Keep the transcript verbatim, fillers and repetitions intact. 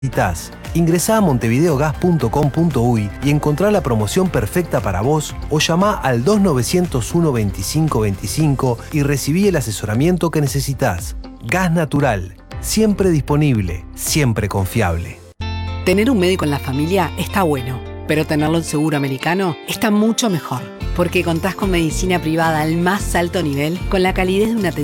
necesitas. Ingresá a montevideogas punto com punto uy y encontrá la promoción perfecta para vos o llamá al dos nueve cero uno veinticinco veinticinco y recibí el asesoramiento que necesitas. Gas Natural, siempre disponible, siempre confiable. Tener un médico en la familia está bueno, pero tenerlo en seguro americano está mucho mejor, porque contás con medicina privada al más alto nivel, con la calidez de una atención